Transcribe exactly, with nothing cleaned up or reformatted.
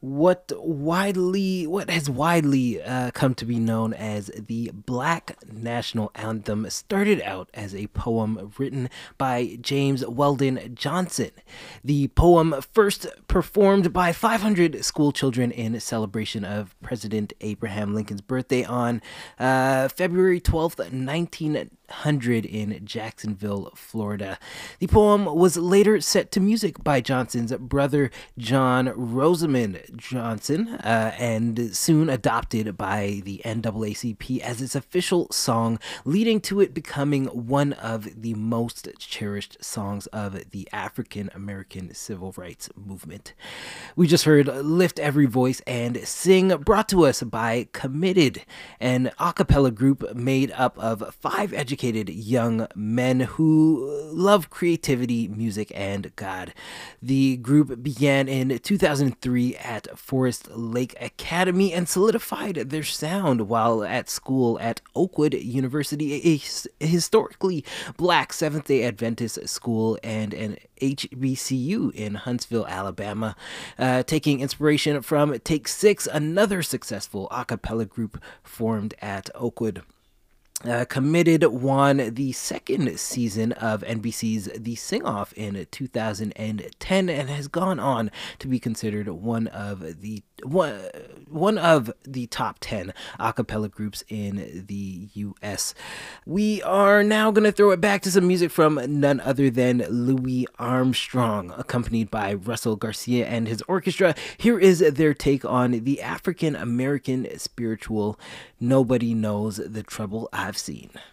what widely what has widely uh, come to be known as the Black National Anthem started out as a poem written by James Weldon Johnson. The poem first performed by five hundred school children in celebration of President Abraham Lincoln's birthday on uh, February twelfth, nineteen hundred in Jacksonville, Florida. The poem was later set to music by Johnson's brother John Rosamond Johnson uh, and soon adopted by the N double A C P as its official song, leading to it becoming one of the most cherished songs of the African American civil rights movement. We just heard Lift Every Voice and Sing, brought to us by Committed, an a cappella group made up of five educated young men who love creativity, music, and God. The group began in two thousand three at Forest Lake Academy and solidified their sound while at school at Oakwood University, a historically black Seventh-day Adventist school and an H B C U in Huntsville, Alabama, uh, taking inspiration from Take Six, another successful a cappella group formed at Oakwood. Uh, Committed won the second season of N B C's The Sing Off in two thousand ten and has gone on to be considered one of the one, one of the top ten a cappella groups in the U S. We are now going to throw it back to some music from none other than Louis Armstrong, accompanied by Russell Garcia and his orchestra. Here is their take on the African American spiritual Nobody Knows the Trouble I've Seen.